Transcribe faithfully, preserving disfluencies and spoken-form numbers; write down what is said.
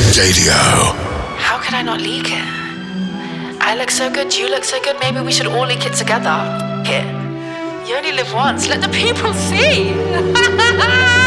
Radio. How could I not leak it? I look so good, you look so good, maybe we should all leak it together. Here. You only live once, let the people see!